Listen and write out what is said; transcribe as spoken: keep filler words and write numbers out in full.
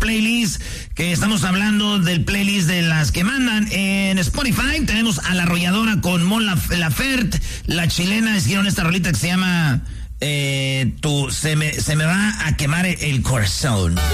playlist, que estamos hablando del playlist de las que mandan en Spotify. Tenemos a La Arrolladora con Mon Laferte, La Chilena hicieron esta rolita que se llama eh, tu, se me, se me va a quemar el corazón.